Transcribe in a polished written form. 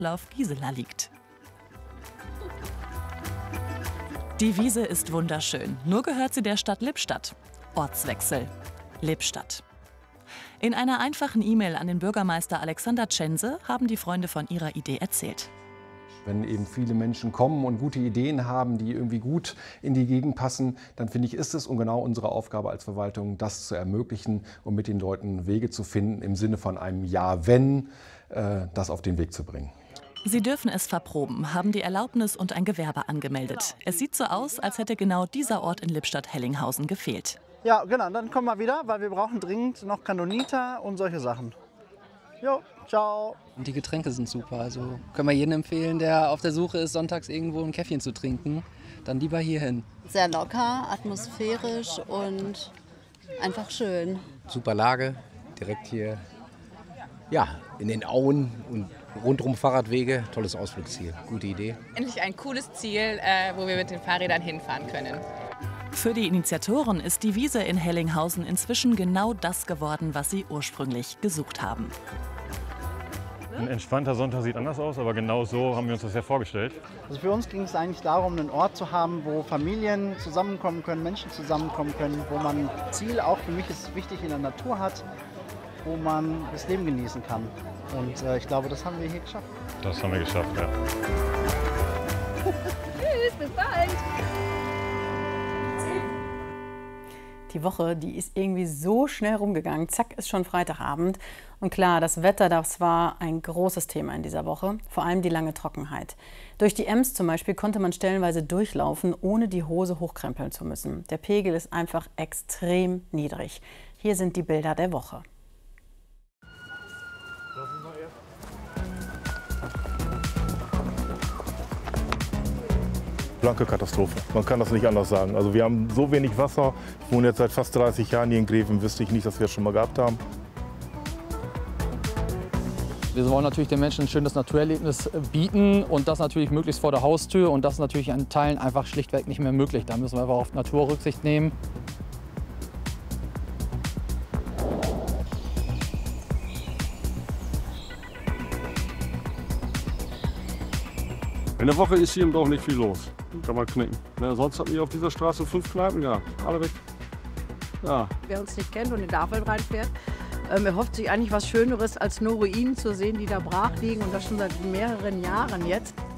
auf Gisela liegt. Die Wiese ist wunderschön, nur gehört sie der Stadt Lippstadt. Ortswechsel. Lippstadt. In einer einfachen E-Mail an den Bürgermeister Alexander Tschense haben die Freunde von ihrer Idee erzählt. Wenn eben viele Menschen kommen und gute Ideen haben, die irgendwie gut in die Gegend passen, dann finde ich, ist es und genau unsere Aufgabe als Verwaltung, das zu ermöglichen und mit den Leuten Wege zu finden, im Sinne von einem Ja, wenn, das auf den Weg zu bringen. Sie dürfen es verproben, haben die Erlaubnis und ein Gewerbe angemeldet. Es sieht so aus, als hätte genau dieser Ort in Lippstadt-Hellinghausen gefehlt. Ja, genau, dann kommen wir wieder, weil wir brauchen dringend noch Kanonita und solche Sachen. Jo, ciao. Und die Getränke sind super, also können wir jedem empfehlen, der auf der Suche ist, sonntags irgendwo ein Käffchen zu trinken, dann lieber hierhin. Sehr locker, atmosphärisch und einfach schön. Super Lage, direkt hier in den Auen und rundum Fahrradwege, tolles Ausflugsziel, gute Idee. Endlich ein cooles Ziel, wo wir mit den Fahrrädern hinfahren können. Für die Initiatoren ist die Wiese in Hellinghausen inzwischen genau das geworden, was sie ursprünglich gesucht haben. Ein entspannter Sonntag sieht anders aus, aber genau so haben wir uns das ja vorgestellt. Also für uns ging es eigentlich darum, einen Ort zu haben, wo Familien zusammenkommen können, Menschen zusammenkommen können, wo man Ziel, auch für mich ist es wichtig, in der Natur hat, wo man das Leben genießen kann. Und ich glaube, das haben wir hier geschafft. Das haben wir geschafft, ja. Tschüss, bis bald! Die Woche, die ist irgendwie so schnell rumgegangen. Zack, ist schon Freitagabend. Und klar, das Wetter, das war ein großes Thema in dieser Woche. Vor allem die lange Trockenheit. Durch die Ems zum Beispiel konnte man stellenweise durchlaufen, ohne die Hose hochkrempeln zu müssen. Der Pegel ist einfach extrem niedrig. Hier sind die Bilder der Woche. Blanke Katastrophe. Man kann das nicht anders sagen. Also wir haben so wenig Wasser. Ich wohne jetzt seit fast 30 Jahren hier in Greven. Wüsste ich nicht, dass wir das schon mal gehabt haben. Wir wollen natürlich den Menschen ein schönes Naturerlebnis bieten und das natürlich möglichst vor der Haustür. Und das ist natürlich an Teilen einfach schlichtweg nicht mehr möglich. Da müssen wir einfach auf Natur Rücksicht nehmen. In der Woche ist hier im Dorf nicht viel los. Kann man knicken. Ne, sonst hatten wir auf dieser Straße 5 Kneipen gehabt. Alle weg. Ja. Wer uns nicht kennt und in Darfeld reinfährt, erhofft sich eigentlich was Schöneres, als nur Ruinen zu sehen, die da brach liegen. Und das schon seit mehreren Jahren jetzt.